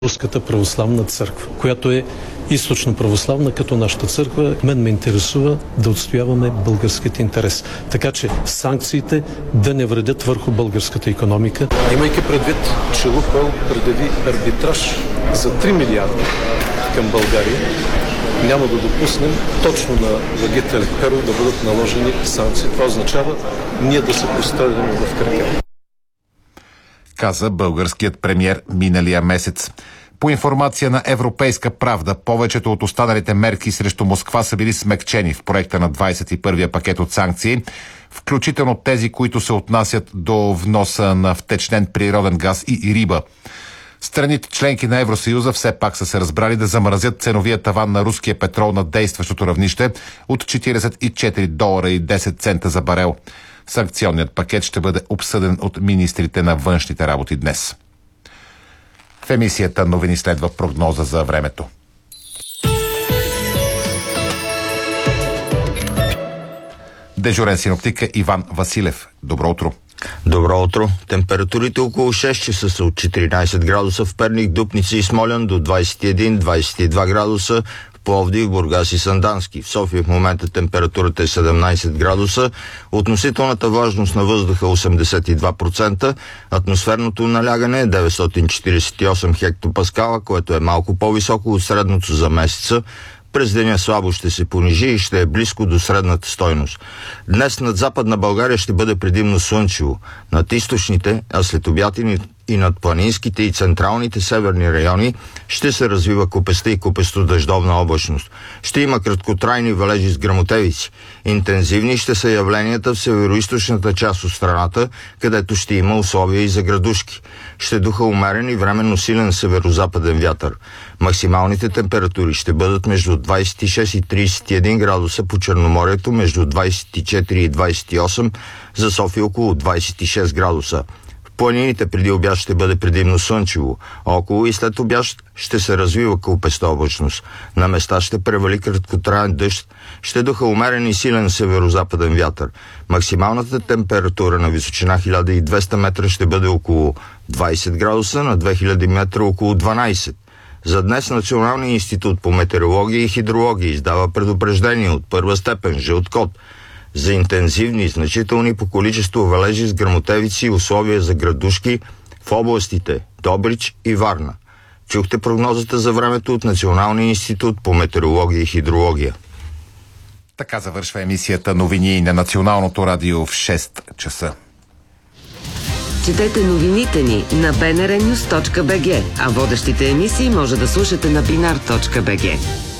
Руската православна църква, която е източно православна, като нашата църква. Мен ме интересува да отстояваме българският интерес. Така че санкциите да не вредят върху българската икономика. Имайки предвид, че Лукойл предяви арбитраж за 3 милиарда към България, няма да допуснем точно на Вагител Перо да бъдат наложени санкции. Това означава ние да се поставим в крака, каза българският премиер миналия месец. По информация на Европейска правда, повечето от останалите мерки срещу Москва са били смекчени в проекта на 21-я пакет от санкции, включително тези, които се отнасят до вноса на втечнен природен газ и риба. Страните членки на Евросъюза все пак са се разбрали да замразят ценовия таван на руския петрол на действащото равнище от $44.10 за барел. Санкционният пакет ще бъде обсъден от министрите на външните работи днес. В емисията новини следва прогноза за времето. Дежурен синоптик е Иван Василев. Добро утро. Добро утро. Температурите около 6 часа са от 14 градуса в Перник, Дупница и Смолян до 21-22 градуса в Пловдив, Бургас и Сандански. В София в момента температурата е 17 градуса, относителната влажност на въздуха 82%, атмосферното налягане е 948 хектопаскала, което е малко по-високо от средното за месеца. През деня слабо ще се понижи и ще е близко до средната стойност. Днес над Западна България ще бъде предимно слънчево. Над източните, а след обяд и над планинските и централните северни райони ще се развива купеста и купесто-дъждовна облачност. Ще има краткотрайни валежи с гръмотевици. Интензивни ще са явленията в североизточната част от страната, където ще има условия и за градушки. Ще духа умерен и временно силен северозападен вятър. Максималните температури ще бъдат между 26 и 31 градуса по Черноморието, между 24 и 28, за София около 26 градуса. В планините преди обяд ще бъде предимно слънчево, а около и след обяд ще се развива кълпеста облачност. На места ще превали краткотраен дъжд, ще духа умерен и силен северозападен вятър. Максималната температура на височина 1200 метра ще бъде около 20 градуса, на 2000 метра около 12. За днес Националният институт по метеорология и хидрология издава предупреждение от първа степен, жълт код, за интензивни и значителни по количество валежи с гръмотевици и условия за градушки в областите Добрич и Варна. Чухте прогнозата за времето от Националния институт по метеорология и хидрология. Така завършва емисията новини на Националното радио в 6 часа. Четете новините ни на bnrnews.bg, а водещите емисии може да слушате на binar.bg.